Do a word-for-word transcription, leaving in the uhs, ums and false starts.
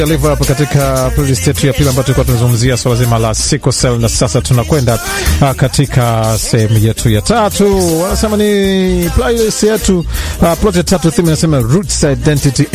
Alivyo hapo katika playlist yetu ya pili ambayo tulikuwa tunazungumzia swala zima la sickle cell, na sasa tunakwenda uh, katika sehemu yetu ya tatu. Wanasema ni playlist yetu uh, project tatu, theme inasema roots identity